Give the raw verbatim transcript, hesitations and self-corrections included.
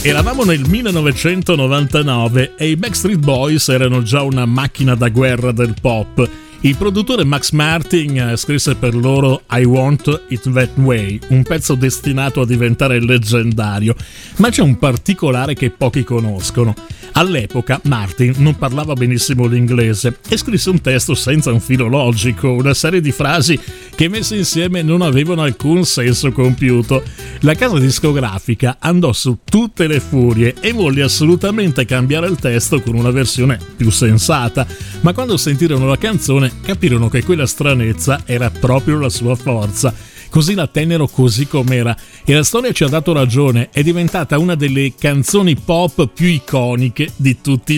Eravamo nel millenovecentonovantanove e i Backstreet Boys erano già una macchina da guerra del pop. Il produttore Max Martin scrisse per loro I Want It That Way, un pezzo destinato a diventare leggendario, ma c'è un particolare che pochi conoscono. All'epoca Martin non parlava benissimo l'inglese e scrisse un testo senza un filo logico, una serie di frasi che messe insieme non avevano alcun senso compiuto. La casa discografica andò su tutte le furie e volle assolutamente cambiare il testo con una versione più sensata, ma quando sentirono la canzone capirono che quella stranezza era proprio la sua forza. Così la tennero così com'era e la storia ci ha dato ragione, è diventata una delle canzoni pop più iconiche di tutti